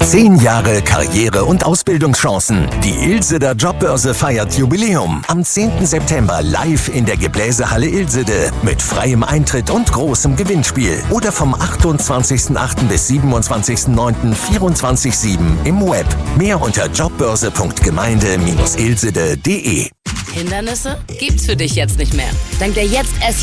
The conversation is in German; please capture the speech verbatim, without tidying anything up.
Zehn Jahre Karriere- und Ausbildungschancen. Die Ilseder Jobbörse feiert Jubiläum. Am zehnten September live in der Gebläsehalle Ilsede mit freiem Eintritt und großem Gewinnspiel. Oder vom achtundzwanzigsten achten bis siebenundzwanzigsten neunten vierundzwanzig sieben im Web. Mehr unter jobbörse punkt gemeinde Bindestrich ilsede punkt de. Hindernisse gibt's für dich jetzt nicht mehr. Dank der Jetzt S